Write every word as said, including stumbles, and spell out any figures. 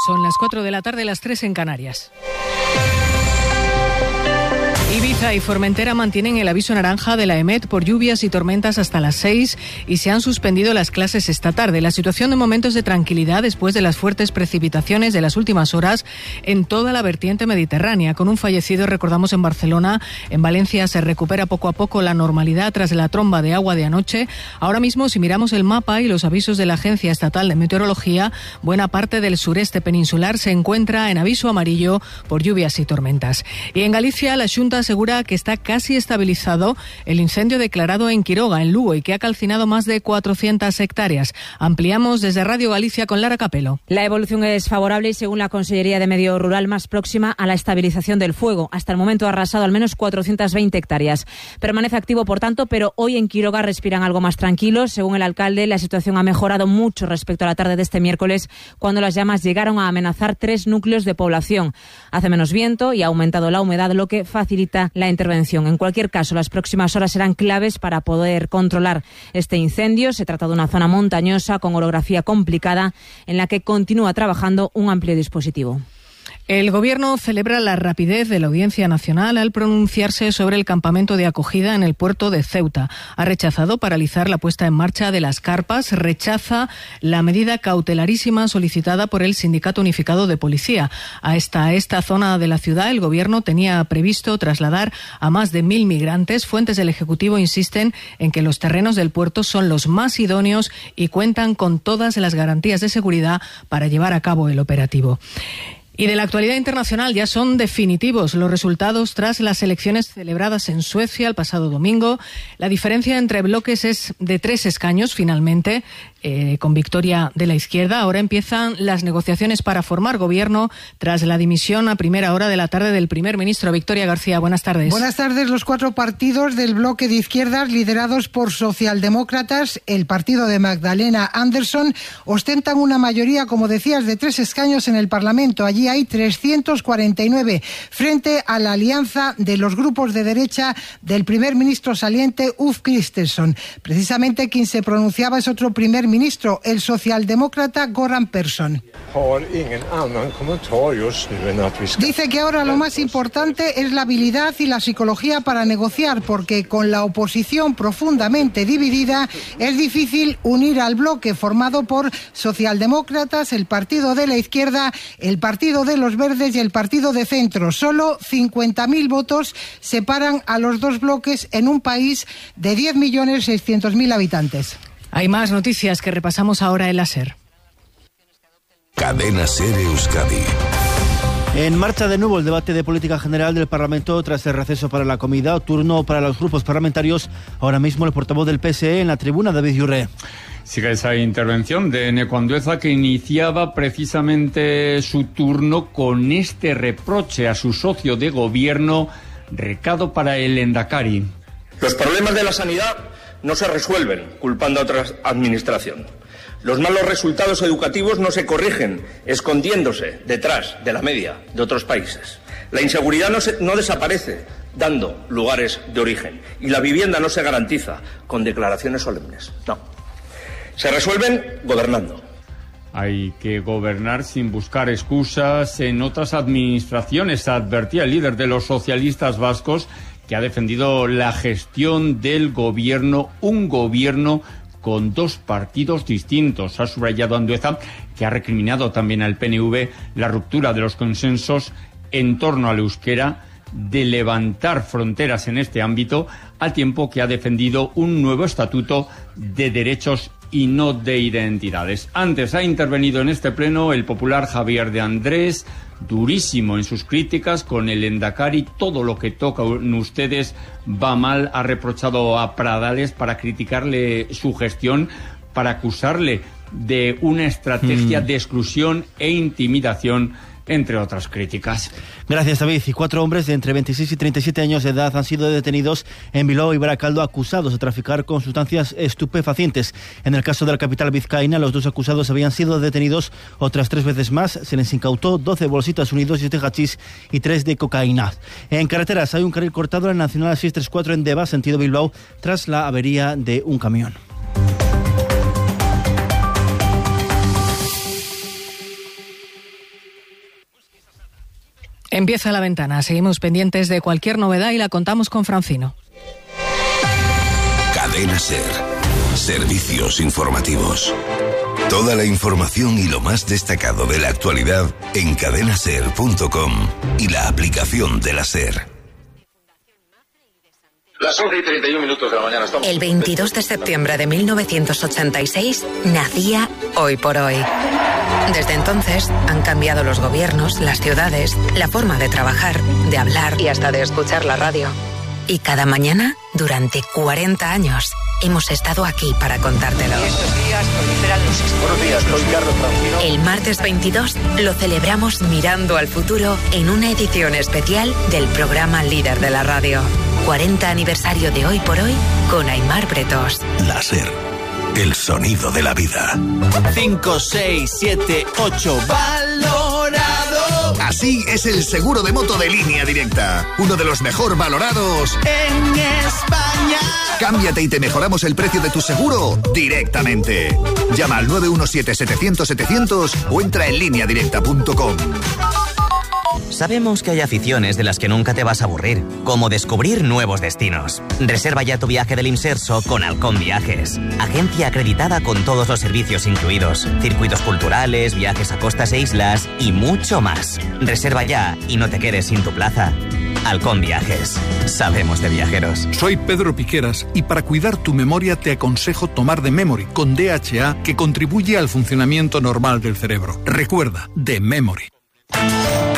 Son las cuatro de la tarde, las tres en Canarias. Ibiza y Formentera mantienen el aviso naranja de la EMET por lluvias y tormentas hasta las seis y se han suspendido las clases esta tarde. La situación de momentos de tranquilidad después de las fuertes precipitaciones de las últimas horas en toda la vertiente mediterránea. Con un fallecido, recordamos, en Barcelona. En Valencia se recupera poco a poco la normalidad tras la tromba de agua de anoche. Ahora mismo, si miramos el mapa y los avisos de la Agencia Estatal de Meteorología, buena parte del sureste peninsular se encuentra en aviso amarillo por lluvias y tormentas. Y en Galicia, la Xunta asegura que está casi estabilizado el incendio declarado en Quiroga, en Lugo, y que ha calcinado más de cuatrocientas hectáreas. Ampliamos desde Radio Galicia con Lara Capelo. La evolución es favorable y, según la Consellería de Medio Rural, más próxima a la estabilización del fuego. Hasta el momento ha arrasado al menos cuatrocientas veinte hectáreas. Permanece activo, por tanto, pero hoy en Quiroga respiran algo más tranquilos. Según el alcalde, la situación ha mejorado mucho respecto a la tarde de este miércoles, cuando las llamas llegaron a amenazar tres núcleos de población. Hace menos viento y ha aumentado la humedad, lo que facilita la intervención. En cualquier caso, las próximas horas serán claves para poder controlar este incendio. Se trata de una zona montañosa con orografía complicada en la que continúa trabajando un amplio dispositivo. El Gobierno celebra la rapidez de la Audiencia Nacional al pronunciarse sobre el campamento de acogida en el puerto de Ceuta. Ha rechazado paralizar la puesta en marcha de las carpas, rechaza la medida cautelarísima solicitada por el Sindicato Unificado de Policía. A esta, a esta zona de la ciudad, el Gobierno tenía previsto trasladar a más de mil migrantes. Fuentes del Ejecutivo insisten en que los terrenos del puerto son los más idóneos y cuentan con todas las garantías de seguridad para llevar a cabo el operativo. Y de la actualidad internacional, ya son definitivos los resultados tras las elecciones celebradas en Suecia el pasado domingo. La diferencia entre bloques es de tres escaños, finalmente, eh, con victoria de la izquierda. Ahora empiezan las negociaciones para formar gobierno tras la dimisión a primera hora de la tarde del primer ministro. Victoria García, buenas tardes. Buenas tardes. Los cuatro partidos del bloque de izquierdas, liderados por socialdemócratas, el partido de Magdalena Andersson, ostentan una mayoría, como decías, de tres escaños en el Parlamento. Allí hay trescientos cuarenta y nueve frente a la alianza de los grupos de derecha del primer ministro saliente Ulf Kristersson. Precisamente quien se pronunciaba es otro primer ministro, el socialdemócrata Göran Persson. Dice que ahora lo más importante es la habilidad y la psicología para negociar, porque con la oposición profundamente dividida es difícil unir al bloque formado por socialdemócratas, el partido de la izquierda, el partido de los verdes y el partido de centro. Solo cincuenta mil votos separan a los dos bloques en un país de diez millones seiscientos mil habitantes. Hay más noticias que repasamos ahora en la SER. Cadena SER Euskadi. En marcha de nuevo el debate de política general del Parlamento tras el receso para la comida, turno para los grupos parlamentarios. Ahora mismo el portavoz del P S E en la tribuna, David Yurre. Sigue esa intervención de Eneko Andueza, que iniciaba precisamente su turno con este reproche a su socio de gobierno, recado para el Endacari. Los problemas de la sanidad no se resuelven culpando a otra administración. Los malos resultados educativos no se corrigen escondiéndose detrás de la media de otros países. La inseguridad no, se, no desaparece dando lugares de origen. Y la vivienda no se garantiza con declaraciones solemnes. No. Se resuelven gobernando. Hay que gobernar sin buscar excusas. En otras administraciones, advertía el líder de los socialistas vascos, que ha defendido la gestión del gobierno, un gobierno con dos partidos distintos. Ha subrayado Andueza, que ha recriminado también al P N V la ruptura de los consensos en torno al euskera, de levantar fronteras en este ámbito, al tiempo que ha defendido un nuevo estatuto de derechos y no de identidades. Antes ha intervenido en este pleno el popular Javier de Andrés, durísimo en sus críticas con el Endacari. Todo lo que tocan ustedes va mal. Ha reprochado a Pradales para criticarle su gestión, para acusarle de una estrategia mm. de exclusión e intimidación, entre otras críticas. Gracias, David. Y cuatro hombres de entre veintiséis y treinta y siete años de edad han sido detenidos en Bilbao y Baracaldo, acusados de traficar con sustancias estupefacientes. En el caso de la capital vizcaína, los dos acusados habían sido detenidos otras tres veces más. Se les incautó doce bolsitas unidos de hachís y tres de cocaína. En carreteras hay un carril cortado en la Nacional seiscientos treinta y cuatro en Deva, sentido Bilbao, tras la avería de un camión. Empieza La Ventana. Seguimos pendientes de cualquier novedad y la contamos con Francino. Cadena SER. Servicios informativos. Toda la información y lo más destacado de la actualidad en cadena ser punto com y la aplicación de la SER. Las once y treinta y un minutos de la mañana estamos... El veintidós de septiembre de mil novecientos ochenta y seis nacía Hoy por Hoy. Desde entonces han cambiado los gobiernos, las ciudades, la forma de trabajar, de hablar y hasta de escuchar la radio. Y cada mañana, durante cuarenta años, hemos estado aquí para contártelo. Estos días proliferan los... Buenos días, soy Carlos Francino. El martes veintidós lo celebramos mirando al futuro en una edición especial del programa líder de la radio. cuarenta aniversario de Hoy por Hoy con Aimar Bretos. La SER, el sonido de la vida. cinco, seis, siete, ocho, valorado. Así es el seguro de moto de Línea Directa, uno de los mejor valorados en España. Cámbiate y te mejoramos el precio de tu seguro directamente. Llama al nueve uno siete, setecientos, setecientos o entra en línea directa punto com. Sabemos que hay aficiones de las que nunca te vas a aburrir, como descubrir nuevos destinos. Reserva ya tu viaje del Imserso con Halcón Viajes, agencia acreditada con todos los servicios incluidos, circuitos culturales, viajes a costas e islas y mucho más. Reserva ya y no te quedes sin tu plaza. Halcón Viajes. Sabemos de viajeros. Soy Pedro Piqueras y para cuidar tu memoria te aconsejo tomar The Memory con D H A, que contribuye al funcionamiento normal del cerebro. Recuerda, The Memory.